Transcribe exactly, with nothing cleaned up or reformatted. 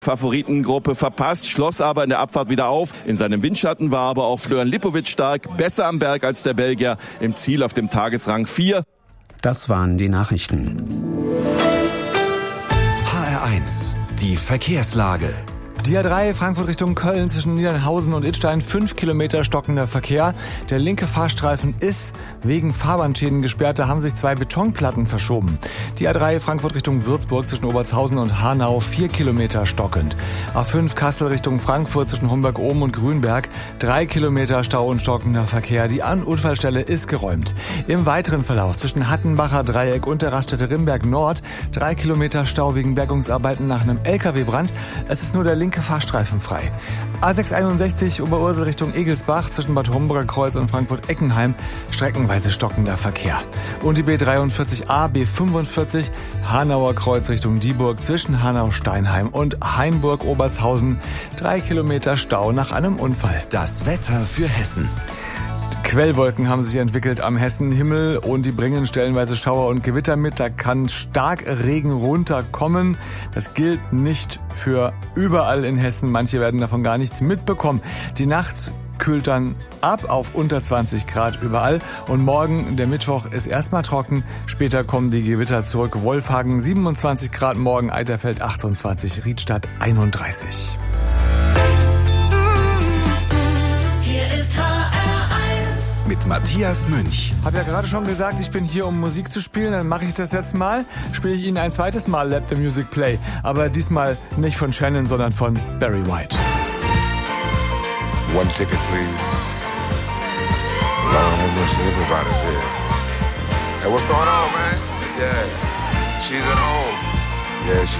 Favoritengruppe verpasst, schloss aber in der Abfahrt wieder auf. In seinem Windschatten war aber auch Florian Lipowitz stark, besser am Berg als der Belgier, im Ziel auf dem Tagesrang vier. Das waren die Nachrichten. H R eins, die Verkehrslage. Die A drei Frankfurt Richtung Köln zwischen Niedernhausen und Idstein, fünf Kilometer stockender Verkehr. Der linke Fahrstreifen ist wegen Fahrbahnschäden gesperrt, da haben sich zwei Betonplatten verschoben. Die A drei Frankfurt Richtung Würzburg zwischen Obertshausen und Hanau, vier Kilometer stockend. A fünf Kassel Richtung Frankfurt zwischen Homberg-Oben und Grünberg, drei Kilometer Stau und stockender Verkehr. Die Unfallstelle ist geräumt. Im weiteren Verlauf zwischen Hattenbacher Dreieck und der Raststätte Rimberg Nord, drei Kilometer Stau wegen Bergungsarbeiten nach einem L K W-Brand. Es ist nur der linke Fahrstreifen frei. A sechs einundsechzig Oberursel Richtung Egelsbach zwischen Bad Homburger Kreuz und Frankfurt-Eckenheim, streckenweise stockender Verkehr. Und die B dreiundvierzig A, B fünfundvierzig Hanauer Kreuz Richtung Dieburg zwischen Hanau-Steinheim und Hainburg-Obertshausen, drei Kilometer Stau nach einem Unfall. Das Wetter für Hessen. Quellwolken haben sich entwickelt am Hessenhimmel und die bringen stellenweise Schauer und Gewitter mit. Da kann stark Regen runterkommen. Das gilt nicht für überall in Hessen. Manche werden davon gar nichts mitbekommen. Die Nacht kühlt dann ab auf unter zwanzig Grad überall. Und morgen, der Mittwoch, ist erstmal trocken. Später kommen die Gewitter zurück. Wolfhagen siebenundzwanzig Grad morgen, Eiterfeld achtundzwanzig, Riedstadt einunddreißig. Mit Matthias Münch. Hab ja gerade schon gesagt, ich bin hier, um Musik zu spielen. Dann mache ich das jetzt mal. Spiele ich Ihnen ein zweites Mal Let the Music Play. Aber diesmal nicht von Shannon, sondern von Barry White. One ticket, please. Lord have mercy, everybody's here. Hey, what's going on, man? Yeah, she's at home. Yeah, she